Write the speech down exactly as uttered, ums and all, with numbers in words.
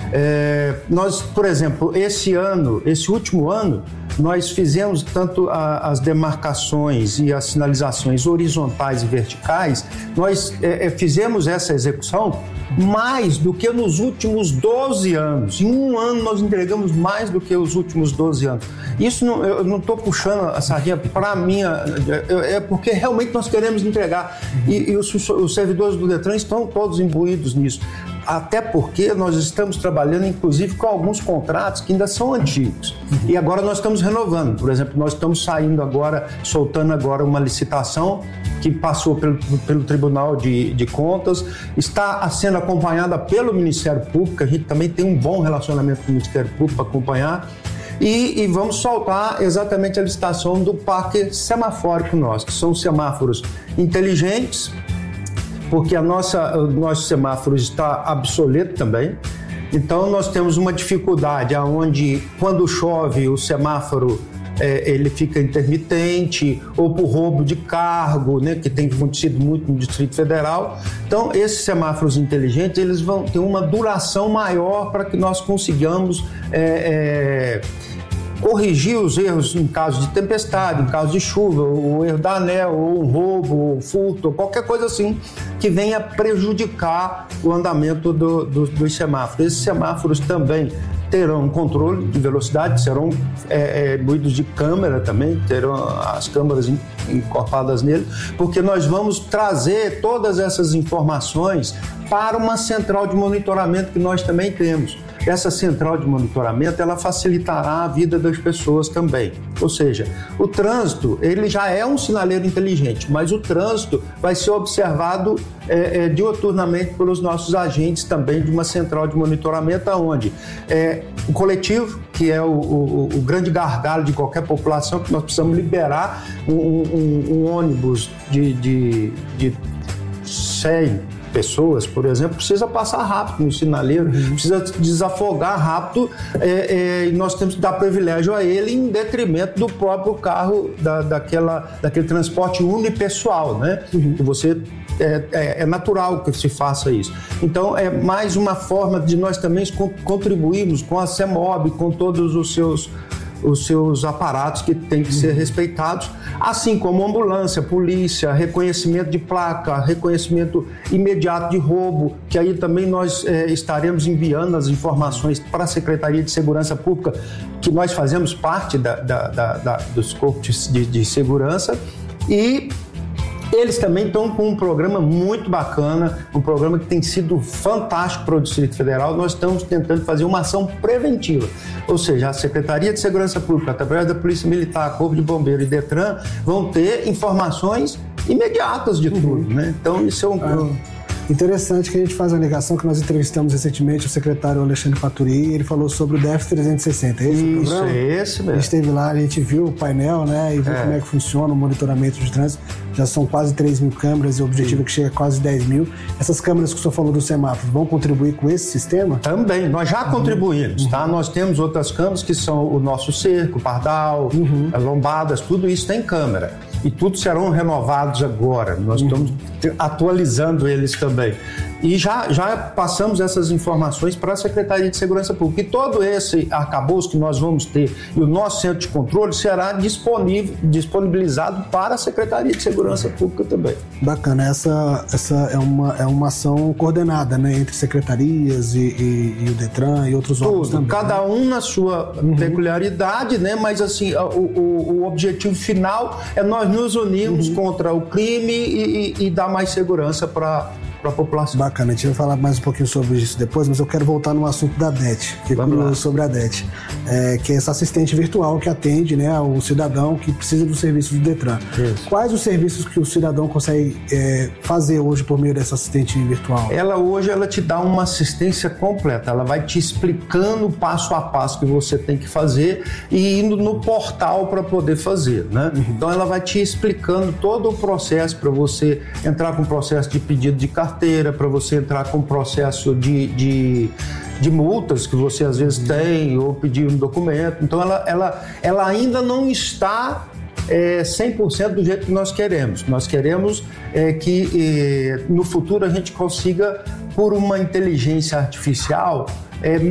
É, nós, por exemplo, esse ano, esse último ano, nós fizemos tanto a, as demarcações e as sinalizações horizontais e verticais, nós é, fizemos essa execução mais do que nos últimos doze anos. Em um ano nós entregamos mais do que os últimos doze anos. Isso não, eu não estou puxando a sardinha para mim, é porque realmente nós queremos entregar. E, e os, os servidores do Detran estão todos imbuídos nisso. Até porque nós estamos trabalhando, inclusive, com alguns contratos que ainda são antigos. E agora nós estamos renovando. Por exemplo, nós estamos saindo agora, soltando agora uma licitação que passou pelo, pelo Tribunal de, de Contas, está sendo acompanhada pelo Ministério Público. A gente também tem um bom relacionamento com o Ministério Público para acompanhar. E, e vamos soltar exatamente a licitação do parque semafórico nosso, que são semáforos inteligentes, porque a nossa, o nosso semáforo está obsoleto também. Então nós temos uma dificuldade onde quando chove o semáforo é, ele fica intermitente, ou por roubo de cargo, né, que tem acontecido muito no Distrito Federal. Então esses semáforos inteligentes eles vão ter uma duração maior para que nós consigamos é, é, corrigir os erros em caso de tempestade, em caso de chuva, o erro da ANEEL, ou um roubo, ou furto, ou qualquer coisa assim que venha prejudicar o andamento do, do, dos semáforos. Esses semáforos também terão controle de velocidade, serão é, é, imbuídos de câmera também, terão as câmeras incorporadas nele, porque nós vamos trazer todas essas informações para uma central de monitoramento que nós também temos. Essa central de monitoramento, ela facilitará a vida das pessoas também. Ou seja, o trânsito, ele já é um sinaleiro inteligente, mas o trânsito vai ser observado é, é, diuturnamente pelos nossos agentes também de uma central de monitoramento, onde é, o coletivo, que é o, o, o grande gargalo de qualquer população, que nós precisamos liberar um, um, um ônibus de, de, de cem pessoas, por exemplo, precisa passar rápido no sinaleiro, uhum. precisa desafogar rápido é, é, e nós temos que dar privilégio a ele em detrimento do próprio carro, da, daquela, daquele transporte unipessoal, né? Uhum. Que você é, é, é natural que se faça isso. Então, é mais uma forma de nós também contribuirmos com a CEMOB, com todos os seus os seus aparatos que têm que ser respeitados, assim como ambulância, polícia, reconhecimento de placa, reconhecimento imediato de roubo, que aí também nós é, estaremos enviando as informações para a Secretaria de Segurança Pública, que nós fazemos parte da, da, da, da, dos corpos de, de segurança, e eles também estão com um programa muito bacana, um programa que tem sido fantástico para o Distrito Federal. Nós estamos tentando fazer uma ação preventiva, ou seja, a Secretaria de Segurança Pública, através da Polícia Militar, Corpo de Bombeiro e Detran, vão ter informações imediatas de uhum. tudo, né? Então isso é um... Ah. Interessante que a gente faz uma ligação que nós entrevistamos recentemente o secretário Alexandre Paturi, e ele falou sobre o D E F trezentos e sessenta. É esse Isso, o programa? é esse mesmo. A gente esteve lá, a gente viu o painel, né, e viu é. como é que funciona o monitoramento de trânsito. Já são quase três mil câmeras e o objetivo Sim. é que chegue a quase dez mil. Essas câmeras que o senhor falou do semáforo vão contribuir com esse sistema? Também, nós já uhum. contribuímos, tá? Uhum. Nós temos outras câmeras que são o nosso cerco, o pardal, uhum. as lombadas, tudo isso tem câmera. E tudo serão renovados agora. Nós uhum. estamos atualizando eles também. E já, já passamos essas informações para a Secretaria de Segurança Pública. E todo esse arcabouço que nós vamos ter e o nosso centro de controle será disponível, disponibilizado para a Secretaria de Segurança Pública também. Bacana. Essa, essa é, uma, é uma ação coordenada, né, entre secretarias e, e, e o Detran e outros órgãos também. Cada né? um na sua uhum. peculiaridade, né? Mas assim, o, o, o objetivo final é nós nos unirmos uhum. contra o crime e, e, e dar mais segurança para para a população. Bacana, a gente vai falar mais um pouquinho sobre isso depois, mas eu quero voltar no assunto da D E T, fiquei curioso sobre a D E T, é, que é essa assistente virtual que atende, né, o cidadão que precisa do serviço do Detran. Isso. Quais os serviços que o cidadão consegue é, fazer hoje por meio dessa assistente virtual? Ela hoje ela te dá uma assistência completa, ela vai te explicando passo a passo que você tem que fazer e indo no portal para poder fazer, né? Uhum. Então ela vai te explicando todo o processo para você entrar com o processo de pedido de carteira, para você entrar com o processo de, de, de multas que você às vezes tem, ou pedir um documento. Então ela, ela, ela ainda não está é, cem por cento do jeito que nós queremos. Nós queremos é, que é, no futuro a gente consiga, por uma inteligência artificial, é,